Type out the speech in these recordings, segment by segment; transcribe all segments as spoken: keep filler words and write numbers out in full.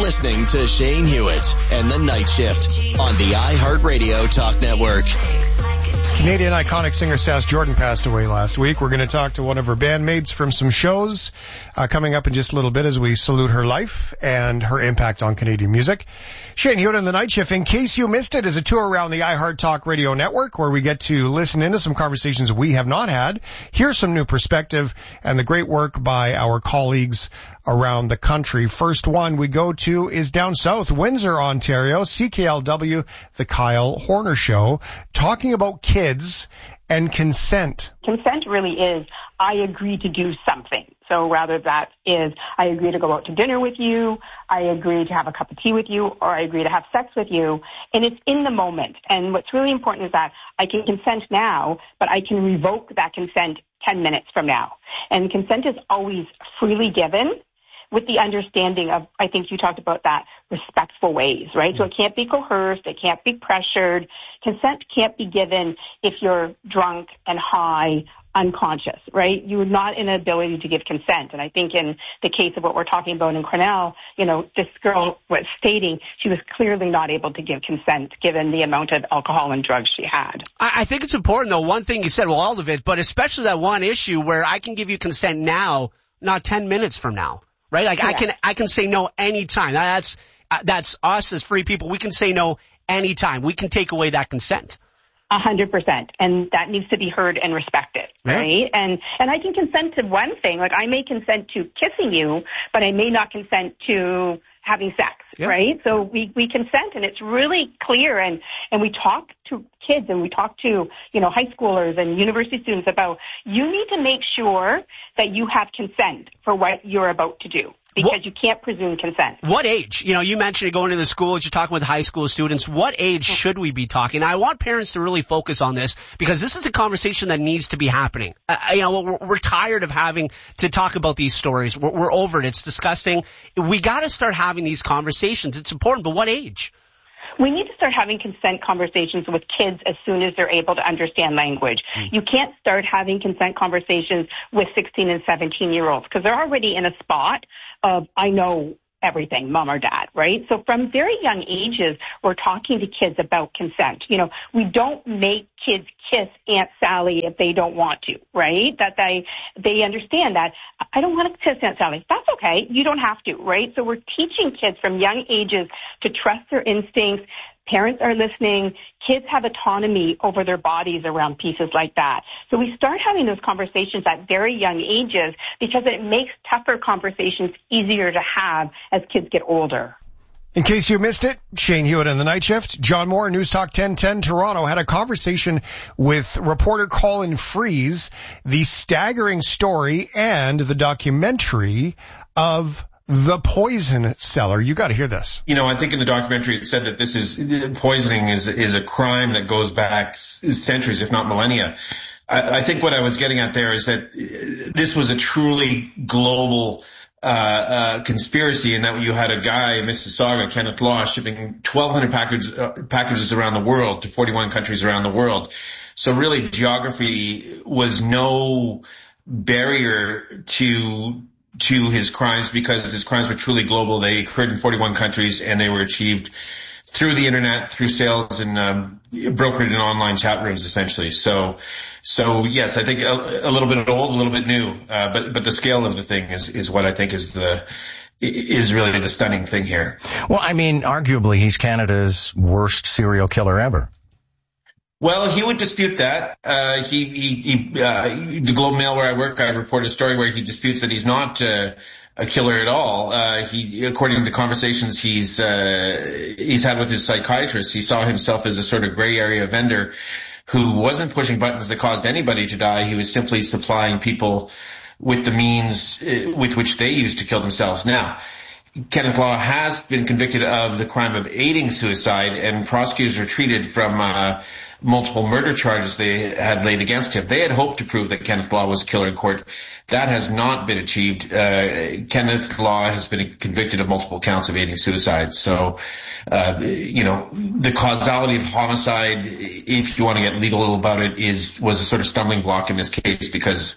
listening to Shane Hewitt and the Night Shift on the iHeartRadio Talk Network. Canadian iconic singer Sass Jordan passed away last week. We're going to talk to one of her bandmates from some shows uh, coming up in just a little bit as we salute her life and her impact on Canadian music. Shane Hewitt and the Night Shift, in case you missed it, is a tour around the iHeart Talk Radio Network where we get to listen into some conversations we have not had, hear some new perspective, and the great work by our colleagues around the country. First one we go to is down south, Windsor, Ontario, C K L W, The Kyle Horner Show, talking about kids and consent. Consent really is, I agree to do something. So rather that is, I agree to go out to dinner with you, I agree to have a cup of tea with you, or I agree to have sex with you. And it's in the moment. And what's really important is that I can consent now, but I can revoke that consent ten minutes from now. And consent is always freely given, with the understanding of, I think you talked about that, respectful ways, right? So it can't be coerced, it can't be pressured. Consent can't be given if you're drunk and high, unconscious, right? You're not in an ability to give consent. And I think in the case of what we're talking about in Cornell, you know, this girl was stating she was clearly not able to give consent given the amount of alcohol and drugs she had. I think it's important, though, one thing you said, well, all of it, but especially that one issue where I can give you consent now, not ten minutes from now. Right? Like, correct. I can, I can say no anytime. That's, that's us as free people. We can say no anytime. We can take away that consent. A hundred percent. And that needs to be heard and respected, yeah. Right? And, and I can consent to one thing. Like, I may consent to kissing you, but I may not consent to having sex, yeah. Right? So we, we consent, and it's really clear, and, and we talk to kids and we talk to, you know, high schoolers and university students about, you need to make sure that you have consent for what you're about to do. Because what, you can't presume consent. What age? You know, you mentioned going to the schools, you're talking with high school students. What age should we be talking? I want parents to really focus on this because this is a conversation that needs to be happening. Uh, you know, we're, we're tired of having to talk about these stories. We're, we're over it. It's disgusting. We got to start having these conversations. It's important, but what age? We need to start having consent conversations with kids as soon as they're able to understand language. Mm. You can't start having consent conversations with sixteen and seventeen-year-olds because they're already in a spot of, I know everything, mom or dad, right? So from very young ages, we're talking to kids about consent. You know, we don't make kids kiss Aunt Sally if they don't want to, right? That they, they understand that, I don't want to kiss Aunt Sally. That's okay. You don't have to, right? So we're teaching kids from young ages to trust their instincts. Parents are listening. Kids have autonomy over their bodies around pieces like that. So we start having those conversations at very young ages because it makes tougher conversations easier to have as kids get older. In case you missed it, Shane Hewitt and the Night Shift. John Moore, News Talk ten ten Toronto, had a conversation with reporter Colin Freeze, the staggering story and the documentary of The Poison Cellar. You got to hear this. You know, I think in the documentary it said that this is, poisoning is, is a crime that goes back centuries, if not millennia. I, I think what I was getting at there is that this was a truly global uh, uh, conspiracy, in that you had a guy in Mississauga, Kenneth Law, shipping twelve hundred packages, uh, packages around the world to forty-one countries around the world. So really geography was no barrier to to his crimes, because his crimes were truly global. They occurred in forty-one countries, and they were achieved through the internet, through sales and um, brokered in online chat rooms, essentially. So, so yes, I think a, a little bit old, a little bit new, uh, but but the scale of the thing is is what I think is the is really the stunning thing here. Well, I mean, arguably, he's Canada's worst serial killer ever. Well, he would dispute that. Uh, he, he, he uh, the Globe Mail where I work, I reported a story where he disputes that he's not uh, a killer at all. Uh, he, according to conversations he's, uh, he's had with his psychiatrist, he saw himself as a sort of gray area vendor who wasn't pushing buttons that caused anybody to die. He was simply supplying people with the means with which they used to kill themselves. Now, Kenneth Law has been convicted of the crime of aiding suicide, and prosecutors retreated from uh multiple murder charges they had laid against him. They had hoped to prove that Kenneth Law was a killer in court. That has not been achieved. Uh, Kenneth Law has been convicted of multiple counts of aiding suicide. So, uh, you know, the causality of homicide, if you want to get legal about it, is was a sort of stumbling block in this case, because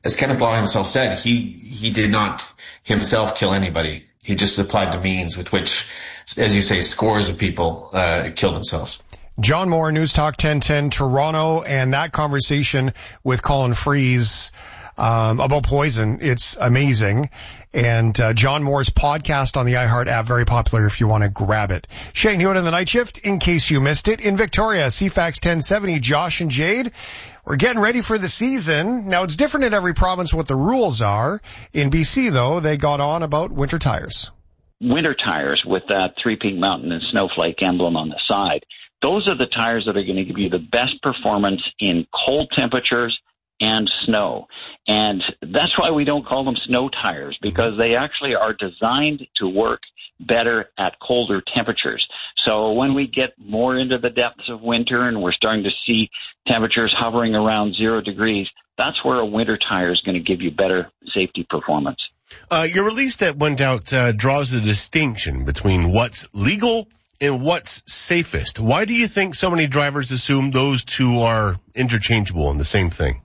as Kenneth Law himself said, he, he did not himself kill anybody. He just applied the means with which, as you say, scores of people, uh, killed themselves. John Moore, News Talk ten ten Toronto, and that conversation with Colin Freeze um, about poison, it's amazing. And uh, John Moore's podcast on the iHeart app, very popular if you want to grab it. Shane Hewitt in the Night Shift, in case you missed it. In Victoria, C FAX ten seventy, Josh and Jade. We're getting ready for the season. Now, it's different in every province what the rules are. In B C, though, they got on about winter tires. Winter tires with that Three Peak Mountain and Snowflake emblem on the side. Those are the tires that are going to give you the best performance in cold temperatures and snow. And that's why we don't call them snow tires, because they actually are designed to work better at colder temperatures. So when we get more into the depths of winter and we're starting to see temperatures hovering around zero degrees, that's where a winter tire is going to give you better safety performance. Uh, your release that went out uh, draws a distinction between what's legal and what's safest. Why do you think so many drivers assume those two are interchangeable and the same thing?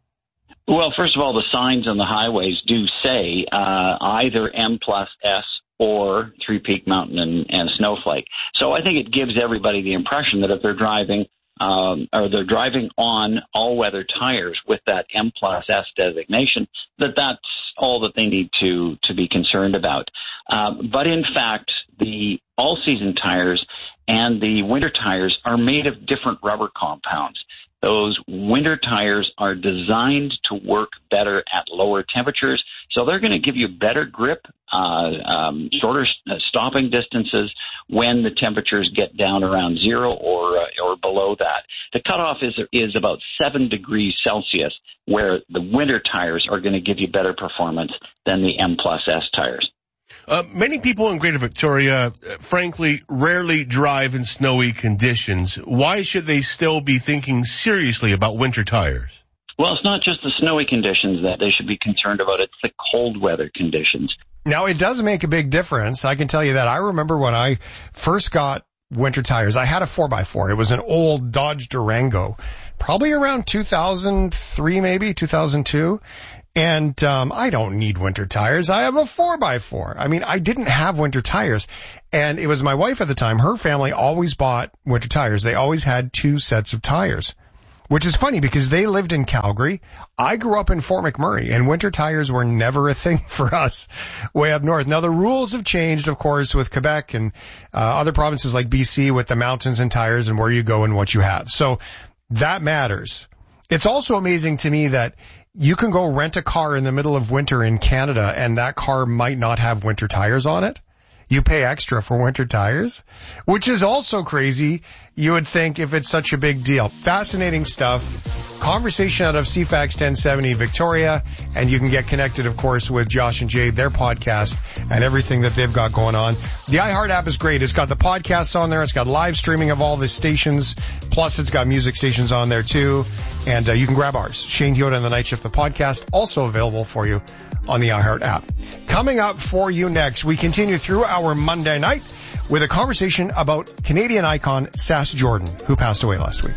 Well, first of all, the signs on the highways do say uh, either M plus S or Three Peak Mountain and, and Snowflake. So I think it gives everybody the impression that if they're driving um, or they're driving on all-weather tires with that M plus S designation, that that's all that they need to to be concerned about. Um, but in fact, the all-season tires and the winter tires are made of different rubber compounds. Those winter tires are designed to work better at lower temperatures, so they're going to give you better grip, uh, um, shorter stopping distances when the temperatures get down around zero or uh, or below that. The cutoff is is about seven degrees Celsius, where the winter tires are going to give you better performance than the M plus S tires. Uh, many people in Greater Victoria, uh, frankly, rarely drive in snowy conditions. Why should they still be thinking seriously about winter tires? Well, it's not just the snowy conditions that they should be concerned about. It's the cold weather conditions. Now, it does make a big difference. I can tell you that. I remember when I first got winter tires, I had a four by four. It was an old Dodge Durango, probably around two thousand three, maybe two thousand two. And um I don't need winter tires. I have a four by four. I mean, I didn't have winter tires. And it was my wife at the time. Her family always bought winter tires. They always had two sets of tires, which is funny because they lived in Calgary. I grew up in Fort McMurray, and winter tires were never a thing for us way up north. Now, the rules have changed, of course, with Quebec and uh, other provinces like B C with the mountains and tires and where you go and what you have. So that matters. It's also amazing to me that you can go rent a car in the middle of winter in Canada and that car might not have winter tires on it. You pay extra for winter tires, which is also crazy. You would think if it's such a big deal. Fascinating stuff. Conversation out of C FAX ten seventy Victoria, and you can get connected, of course, with Josh and Jade, their podcast, and everything that they've got going on. The iHeart app is great. It's got the podcasts on there. It's got live streaming of all the stations. Plus, it's got music stations on there, too. And uh, you can grab ours. Shane Hewitt and the Night Shift, the podcast, also available for you on the iHeart app. Coming up for you next, we continue through our Monday night with a conversation about Canadian icon Sass Jordan, who passed away last week.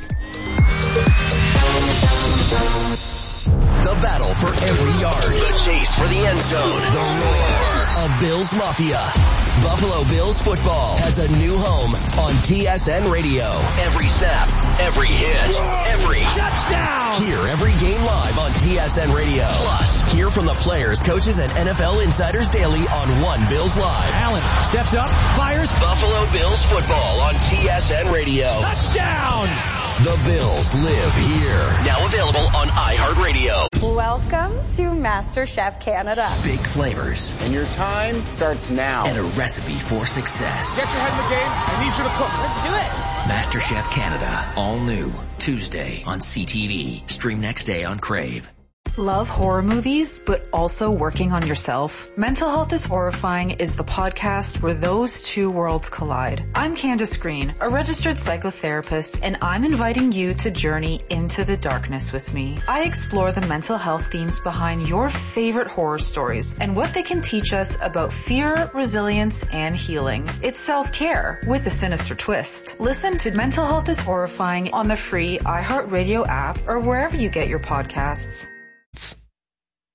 The battle for every yard. The chase for the end zone. The roar of Bills Mafia. Buffalo Bills football has a new home on T S N Radio. Every snap, every hit, every touchdown. Hear every game live on T S N Radio. Plus, hear from the players, coaches, and N F L insiders daily on One Bills Live. Allen steps up, fires. Buffalo Bills football on T S N Radio. Touchdown. The Bills live here. Now available on iHeartRadio. Welcome to MasterChef Canada. Big flavors. And your time starts now. And a recipe for success. Get your head in the game. I need you to cook. Let's do it. MasterChef Canada. All new. Tuesday on C T V. Stream next day on Crave. Love horror movies, but also working on yourself? Mental Health is Horrifying is the podcast where those two worlds collide. I'm Candace Green, a registered psychotherapist, and I'm inviting you to journey into the darkness with me. I explore the mental health themes behind your favorite horror stories and what they can teach us about fear, resilience, and healing. It's self-care with a sinister twist. Listen to Mental Health is Horrifying on the free iHeartRadio app or wherever you get your podcasts.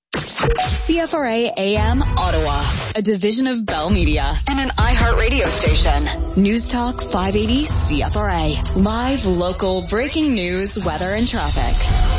C F R A A M Ottawa, a division of Bell Media and an iHeart radio station. News Talk five eighty C F R A. Live, local, breaking news, weather, and traffic.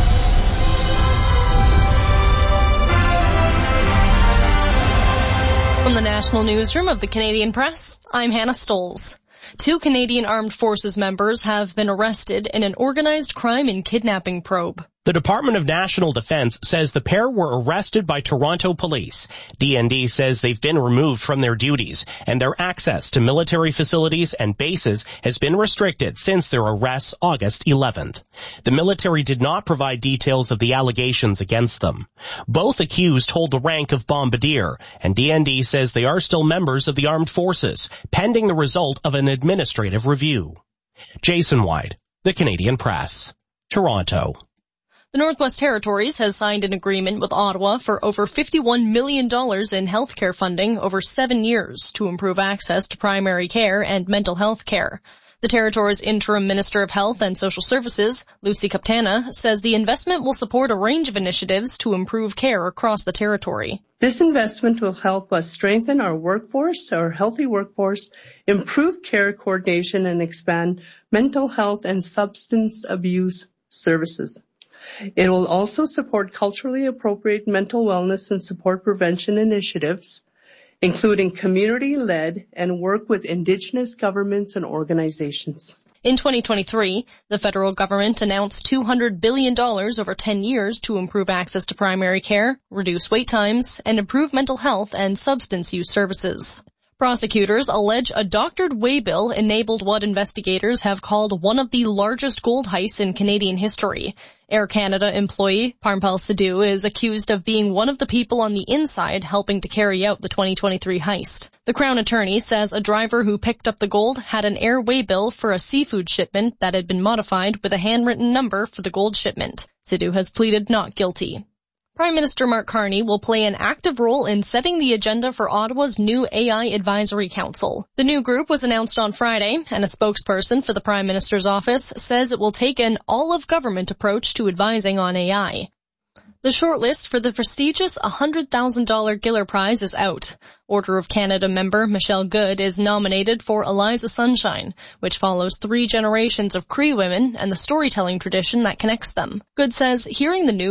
From the National Newsroom of the Canadian Press, I'm Hannah Stoles. Two Canadian Armed Forces members have been arrested in an organized crime and kidnapping probe. The Department of National Defense says the pair were arrested by Toronto police. D N D says they've been removed from their duties, and their access to military facilities and bases has been restricted since their arrests August eleventh. The military did not provide details of the allegations against them. Both accused hold the rank of bombardier, and D N D says they are still members of the armed forces, pending the result of an administrative review. Jason White, the Canadian Press, Toronto. The Northwest Territories has signed an agreement with Ottawa for over fifty-one million dollars in healthcare funding over seven years to improve access to primary care and mental health care. The Territory's Interim Minister of Health and Social Services, Lucy Kaptana, says the investment will support a range of initiatives to improve care across the Territory. This investment will help us strengthen our workforce, our healthy workforce, improve care coordination, and expand mental health and substance abuse services. It will also support culturally appropriate mental wellness and support prevention initiatives, including community-led and work with Indigenous governments and organizations. In twenty twenty-three, the federal government announced two hundred billion dollars over ten years to improve access to primary care, reduce wait times, and improve mental health and substance use services. Prosecutors allege a doctored waybill enabled what investigators have called one of the largest gold heists in Canadian history. Air Canada employee Parmpal Sidhu is accused of being one of the people on the inside helping to carry out the twenty twenty-three heist. The Crown Attorney says a driver who picked up the gold had an air waybill for a seafood shipment that had been modified with a handwritten number for the gold shipment. Sidhu has pleaded not guilty. Prime Minister Mark Carney will play an active role in setting the agenda for Ottawa's new A I Advisory Council. The new group was announced on Friday, and a spokesperson for the Prime Minister's office says it will take an all-of-government approach to advising on A I. The shortlist for the prestigious one hundred thousand dollars Giller Prize is out. Order of Canada member Michelle Good is nominated for Eliza Sunshine, which follows three generations of Cree women and the storytelling tradition that connects them. Good says hearing the news